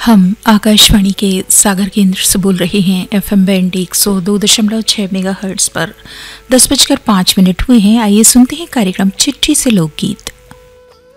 हम आकाशवाणी के सागर केंद्र से बोल रहे हैं। एफएम बैंड 102.6 मेगाहर्ट्ज पर 10:05 हुए हैं। आइए सुनते हैं कार्यक्रम चिट्ठी से लोकगीत।